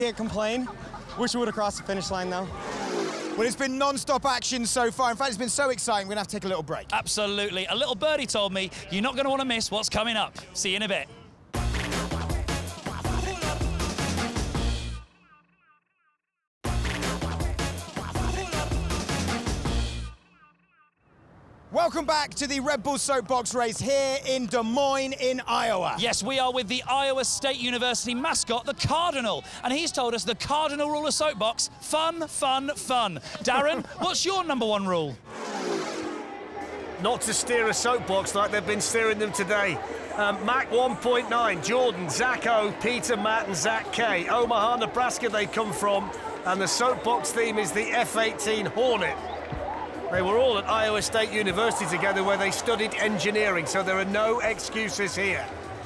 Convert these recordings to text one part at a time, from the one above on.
Can't complain. Wish we would have crossed the finish line, though. Well, it's been non-stop action so far. In fact, it's been so exciting, we're going to have to take a little break. Absolutely. A little birdie told me you're not going to want to miss what's coming up. See you in a bit. Welcome back to the Red Bull Soapbox race here in Des Moines in Iowa. Yes, we are with the Iowa State University mascot, the Cardinal. And he's told us the cardinal rule of Soapbox, fun, fun, fun. Darren, what's your #1 rule? Not to steer a soapbox like they've been steering them today. Mac 1.9, Jordan, Zach O, Peter, Matt and Zach K. Omaha, Nebraska they come from. And the soapbox theme is the F-18 Hornet. They were all at Iowa State University together where they studied engineering, so there are no excuses here.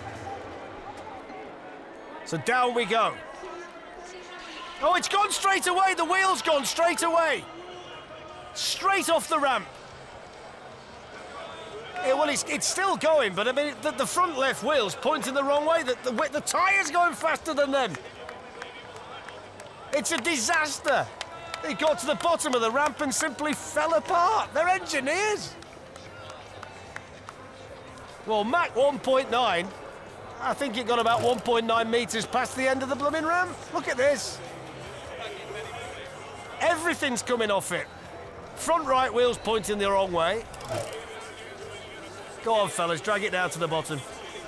So down we go. Oh, it's gone straight away. The wheel's gone straight away. Straight off the ramp. Yeah, well, it's still going, but I mean, the front left wheel's pointing the wrong way. The tyre's going faster than them. It's a disaster. They got to the bottom of the ramp and simply fell apart. They're engineers. Well, Mach 1.9, I think it got about 1.9 metres past the end of the blooming ramp. Look at this. Everything's coming off it. Front right wheel's pointing the wrong way. Go on, fellas, drag it down to the bottom.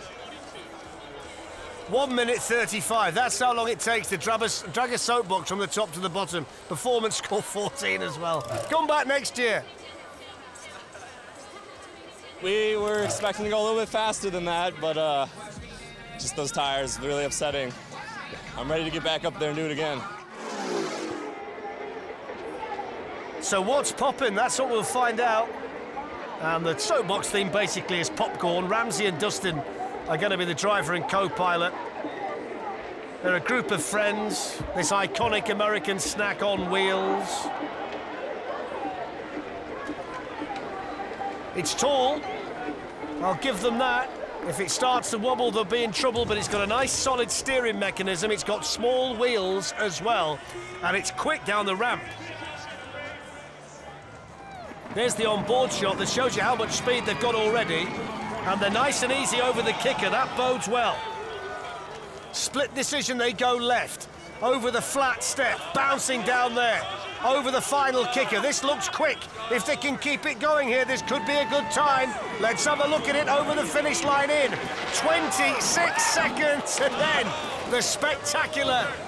1 minute 35, that's how long it takes to drag a soapbox from the top to the bottom. Performance score 14 as well. Come back next year. We were expecting to go a little bit faster than that, but just those tires, really upsetting. I'm ready to get back up there and do it again. So what's popping? That's what we'll find out. And the soapbox theme basically is popcorn. Ramsey and Dustin are going to be the driver and co-pilot. They're a group of friends, this iconic American snack on wheels. It's tall, I'll give them that. If it starts to wobble, they'll be in trouble, but it's got a nice solid steering mechanism. It's got small wheels as well, and it's quick down the ramp. There's the on-board shot that shows you how much speed they've got already. And they're nice and easy over the kicker. That bodes well. Split decision, they go left. Over the flat step, bouncing down there. Over the final kicker. This looks quick. If they can keep it going here, this could be a good time. Let's have a look at it over the finish line in 26 seconds. And then the spectacular